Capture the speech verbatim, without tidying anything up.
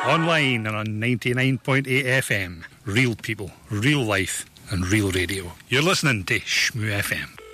Online and on ninety-nine point eight F M. Real people, real life, and real radio. You're listening to Shmoo F M.